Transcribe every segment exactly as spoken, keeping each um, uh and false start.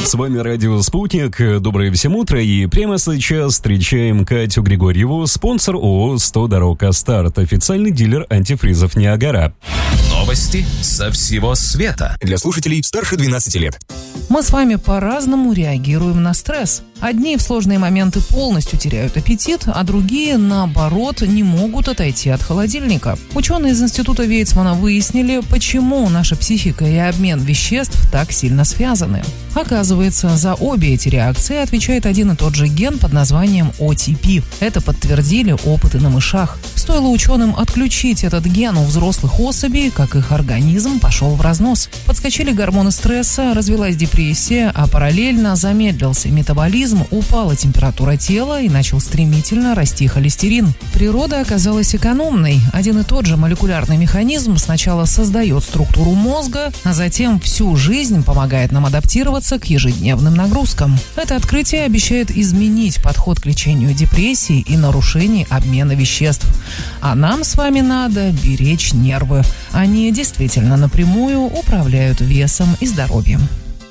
С вами Радио Спутник. Доброе всем утро. И прямо сейчас встречаем Катю Григорьеву, спонсор ООО «сто дорог Астарт», официальный дилер антифризов «Ниагара». Новости со всего света. Для слушателей старше двенадцати лет. Мы с вами по-разному реагируем на стресс. Одни в сложные моменты полностью теряют аппетит, а другие, наоборот, не могут отойти от холодильника. Ученые из Института Вейцмана выяснили, почему наша психика и обмен веществ так сильно связаны. Оказывается, за обе эти реакции отвечает один и тот же ген под названием о ти пи. Это подтвердили опыты на мышах. Стоило ученым отключить этот ген у взрослых особей, как их организм пошел в разнос. Подскочили гормоны стресса, развилась депрессия, а параллельно замедлился метаболизм, упала температура тела и начал стремительно расти холестерин. Природа оказалась экономной. Один и тот же молекулярный механизм сначала создает структуру мозга, а затем всю жизнь помогает нам адаптироваться к ежедневным нагрузкам. Это открытие обещает изменить подход к лечению депрессии и нарушений обмена веществ. А нам с вами надо беречь нервы. Они действительно напрямую управляют весом и здоровьем.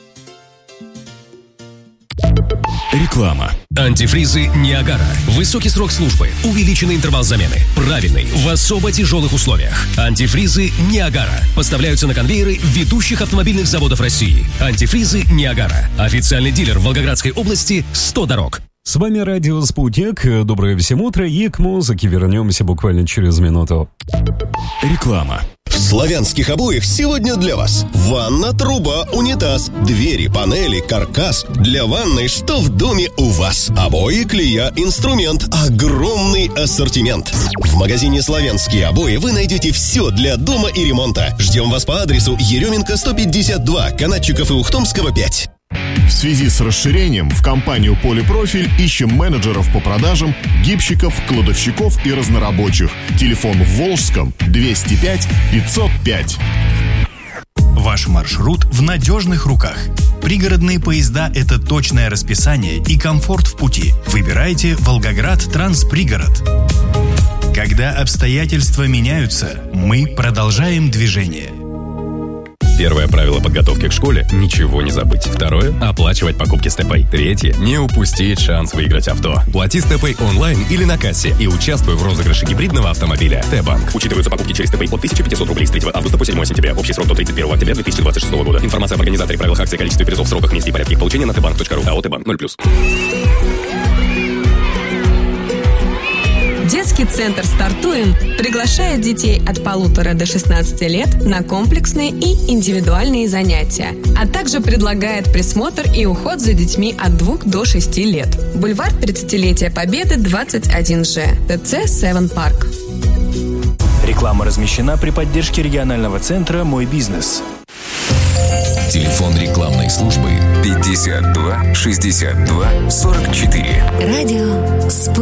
Реклама. Антифризы «Ниагара». Высокий срок службы, увеличенный интервал замены, правильный, в особо тяжелых условиях. Антифризы «Ниагара» поставляются на конвейеры ведущих автомобильных заводов России. Антифризы «Ниагара». Официальный дилер в Волгоградской области «сто дорог». С вами Радио Спутник. Доброе всем утро. И к музыке вернемся буквально через минуту. Реклама. В славянских обоях сегодня для вас ванна, труба, унитаз, двери, панели, каркас. Для ванной, что в доме у вас. Обои, клея, инструмент. Огромный ассортимент. В магазине «Славянские обои» вы найдете все для дома и ремонта. Ждем вас по адресу Еременко сто пятьдесят два, Канатчиков и Ухтомского пять. В связи с расширением в компанию «Полипрофиль» ищем менеджеров по продажам, гибщиков, кладовщиков и разнорабочих. Телефон в Волжском двести пять пятьсот пять. Ваш маршрут в надежных руках. Пригородные поезда – это точное расписание и комфорт в пути. Выбирайте «Волгоград Транспригород». Когда обстоятельства меняются, мы продолжаем движение. Первое правило подготовки к школе – ничего не забыть. Второе – оплачивать покупки с ТЭПэй. Третье – не упустить шанс выиграть авто. Плати с ТЭПэй онлайн или на кассе и участвуй в розыгрыше гибридного автомобиля. Т-банк. Учитываются покупки через ТЭПэй от тысяча пятьсот рублей с третьего августа по седьмое сентября. Общий срок до тридцать первого октября две тысячи двадцать шестого года. Информация об организаторе, правилах акции, количестве призов, сроках, месте и порядке их получения на тэ банк точка ру. АО «Т-банк» ноль плюс. Детский центр «Стартуем» приглашает детей от полутора до шестнадцати лет на комплексные и индивидуальные занятия, а также предлагает присмотр и уход за детьми от двух до шести лет. Бульвар тридцатилетия Победы, двадцать один Ж, ТЦ «Севен Парк». Реклама размещена при поддержке регионального центра «Мой бизнес». Телефон рекламной службы пятьдесят два шестьдесят два сорок четыре. Радио Спутник.